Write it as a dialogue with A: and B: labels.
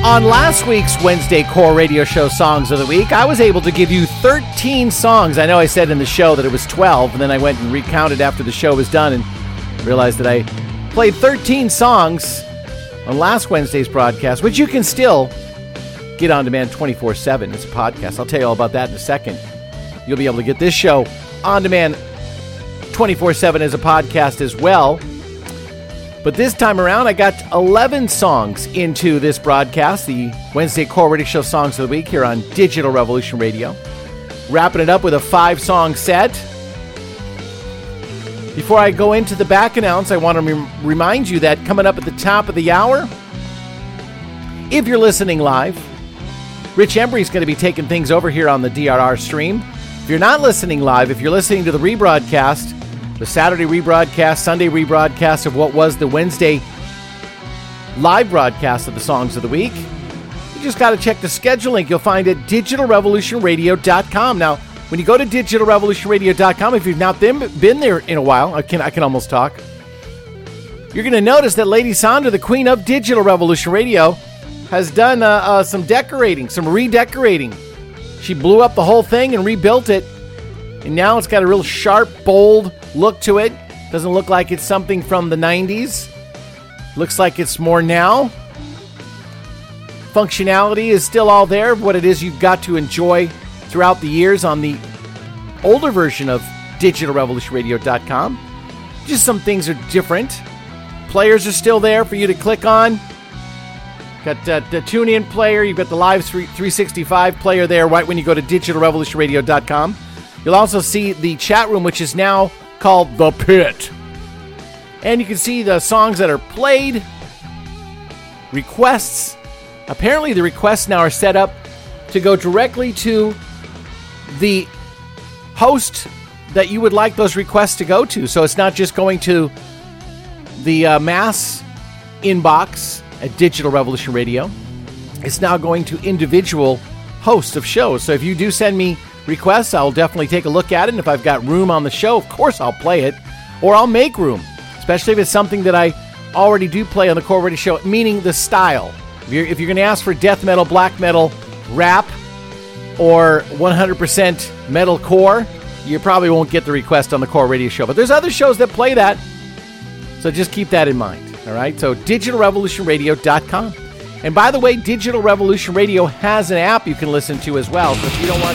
A: On last week's Wednesday Core Radio Show Songs of the Week, I was able to give you 13 songs. I know I said in the show that it was 12, and then I went and recounted after the show was done and realized that I played 13 songs on last Wednesday's broadcast, which you can still get on demand 24/7 as a podcast. I'll tell you all about that in a second. You'll be able to get this show on demand 24/7 as a podcast as well. But this time around, I got 11 songs into this broadcast, the Wednesday Core Radio Show Songs of the Week here on Digital Revolution Radio. Wrapping it up with a 5-song set. Before I go into the back announce, I want to remind you that coming up at the top of the hour, if you're listening live, Rich Embry is going to be taking things over here on the DRR stream. If you're not listening live, if you're listening to the rebroadcast, the Saturday rebroadcast, Sunday rebroadcast of what was the Wednesday live broadcast of the Songs of the Week, you just got to check the schedule link. You'll find it at digitalrevolutionradio.com. Now, when you go to digitalrevolutionradio.com, if you've not been there in a while, I can almost talk, you're going to notice that Lady Sandra, the queen of Digital Revolution Radio, has done some decorating, some redecorating. She blew up the whole thing and rebuilt it. And now it's got a real sharp, bold look to it. Doesn't look like it's something from the 90s. Looks like it's more now. Functionality is still all there. What it is you've got to enjoy throughout the years on the older version of digitalrevolutionradio.com. Just some things are different. Players are still there for you to click on. Got the tune-in player. You've got the Live 365 player there right when you go to digitalrevolutionradio.com. You'll also see the chat room, which is now called The Pit. And you can see the songs that are played, requests. Apparently the requests now are set up to go directly to the host that you would like those requests to go to. So it's not just going to the mass inbox at Digital Revolution Radio. It's now going to individual hosts of shows. So if you do send me requests, I'll definitely take a look at it. And if I've got room on the show, of course I'll play it. Or I'll make room, especially if it's something that I already do play on the Core Radio Show, meaning the style. If you're going to ask for death metal, black metal, rap, or 100% metal core, you probably won't get the request on the Core Radio Show. But there's other shows that play that, so just keep that in mind. All right, so digitalrevolutionradio.com. And by the way, Digital Revolution Radio has an app you can listen to as well. So if you don't want